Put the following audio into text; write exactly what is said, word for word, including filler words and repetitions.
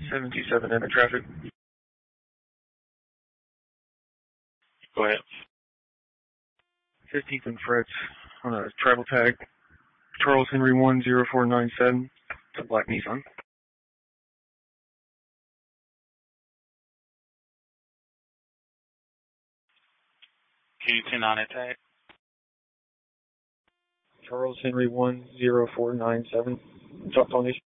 seven two seven, enter traffic. Go ahead. fifteenth and Fred's on a travel tag. Charles Henry one zero four nine seven. It's a black Nissan. Can you turn on that tag? Charles Henry one zero four nine seven. Talk on this.